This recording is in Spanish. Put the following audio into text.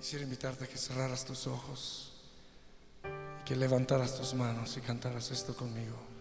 Quisiera invitarte a que cerraras tus ojos y que levantaras tus manos y cantaras esto conmigo.